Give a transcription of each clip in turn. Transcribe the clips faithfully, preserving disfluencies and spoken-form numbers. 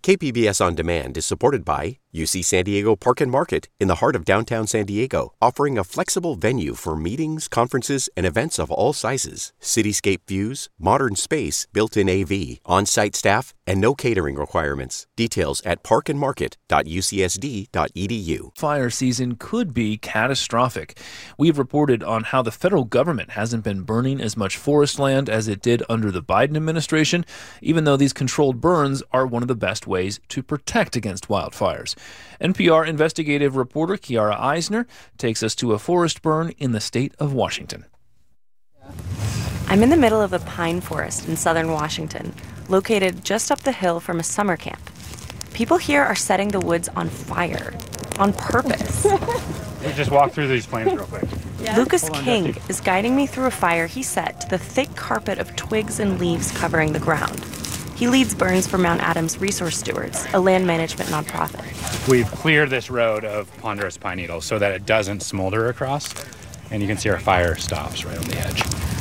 K P B S On Demand is supported by U C San Diego Park and Market in the heart of downtown San Diego, offering a flexible venue for meetings, conferences, and events of all sizes. Cityscape views, modern space, built-in A V, on-site staff, and no catering requirements. Details at park and market dot u c s d dot e d u. Fire season could be catastrophic. We've reported on how the federal government hasn't been burning as much forest land as it did under the Biden administration, even though these controlled burns are one of the best ways to protect against wildfires. N P R investigative reporter Kiara Eisner takes us to a forest burn in the state of Washington. I'm in the middle of a pine forest in southern Washington, located just up the hill from a summer camp. People here are setting the woods on fire, on purpose. We just walk through these flames real quick. Yeah. Lucas King is guiding me through a fire he set to the thick carpet of twigs and leaves covering the ground. He leads burns for Mount Adams Resource Stewards, a land management nonprofit. We've cleared this road of ponderous pine needles so that it doesn't smolder across, and you can see our fire stops right on the edge.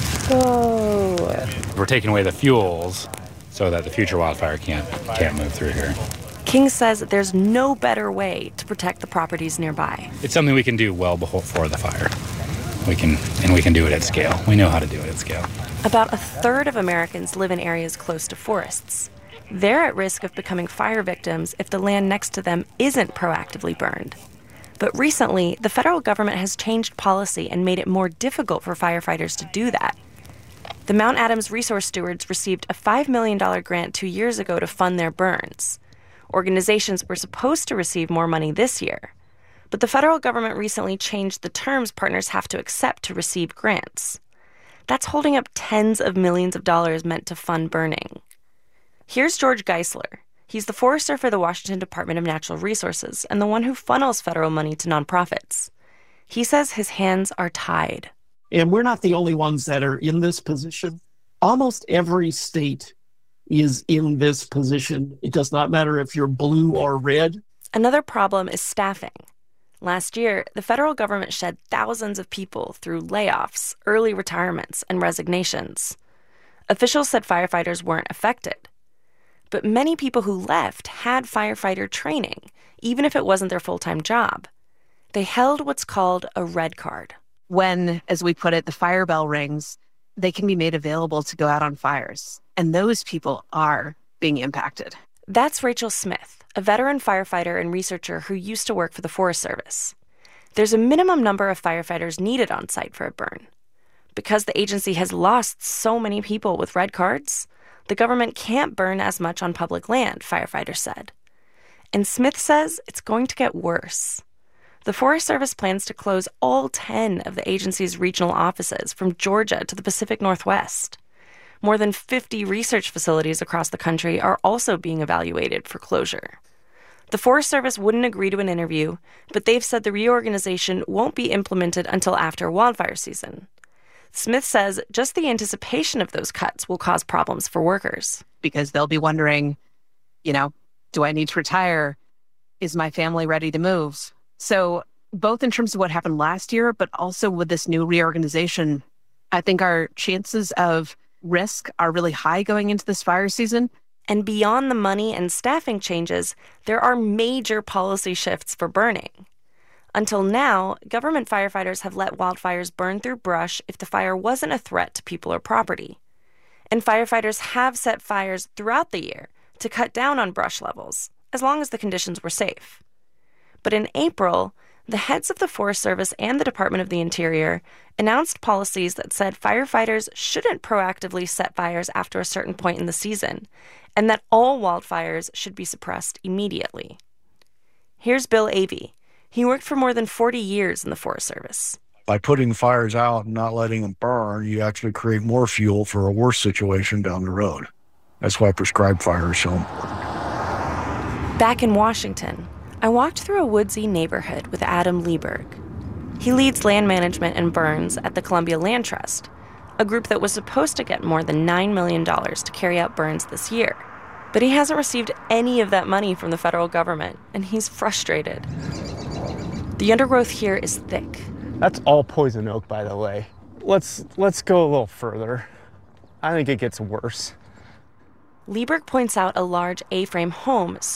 Oh. We're taking away the fuels so that the future wildfire can't can't move through here. King says there's no better way to protect the properties nearby. It's something we can do well before the fire. We can, and we can do it at scale. We know how to do it at scale. About a third of Americans live in areas close to forests. They're at risk of becoming fire victims if the land next to them isn't proactively burned. But recently, the federal government has changed policy and made it more difficult for firefighters to do that. The Mount Adams Resource Stewards received a five million dollars grant two years ago to fund their burns. Organizations were supposed to receive more money this year. But the federal government recently changed the terms partners have to accept to receive grants. That's holding up tens of millions of dollars meant to fund burning. Here's George Geisler. He's the forester for the Washington Department of Natural Resources and the one who funnels federal money to nonprofits. He says his hands are tied. And we're not the only ones that are in this position. Almost every state is in this position. It does not matter if you're blue or red. Another problem is staffing. Last year, the federal government shed thousands of people through layoffs, early retirements, and resignations. Officials said firefighters weren't affected. But many people who left had firefighter training, even if it wasn't their full-time job. They held what's called a red card. When, as we put it, the fire bell rings, they can be made available to go out on fires. And those people are being impacted. That's Rachel Smith, a veteran firefighter and researcher who used to work for the Forest Service. There's a minimum number of firefighters needed on site for a burn. Because the agency has lost so many people with red cards, the government can't burn as much on public land, firefighters said. And Smith says it's going to get worse. The Forest Service plans to close all ten of the agency's regional offices from Georgia to the Pacific Northwest. More than fifty research facilities across the country are also being evaluated for closure. The Forest Service wouldn't agree to an interview, but they've said the reorganization won't be implemented until after wildfire season. Smith says just the anticipation of those cuts will cause problems for workers. Because they'll be wondering, you know, do I need to retire? Is my family ready to move? So both in terms of what happened last year, but also with this new reorganization, I think our chances of risk are really high going into this fire season. And beyond the money and staffing changes, there are major policy shifts for burning. Until now, government firefighters have let wildfires burn through brush if the fire wasn't a threat to people or property. And firefighters have set fires throughout the year to cut down on brush levels, as long as the conditions were safe. But in April, the heads of the Forest Service and the Department of the Interior announced policies that said firefighters shouldn't proactively set fires after a certain point in the season, and that all wildfires should be suppressed immediately. Here's Bill Avey. He worked for more than forty years in the Forest Service. By putting fires out and not letting them burn, you actually create more fuel for a worse situation down the road. That's why prescribed fire is so important. Back in Washington, I walked through a woodsy neighborhood with Adam Lieberg. He leads land management and burns at the Columbia Land Trust, a group that was supposed to get more than nine million dollars to carry out burns this year. But he hasn't received any of that money from the federal government, and he's frustrated. The undergrowth here is thick. That's all poison oak, by the way. Let's let's go a little further. I think it gets worse. Lieberg points out a large A-frame home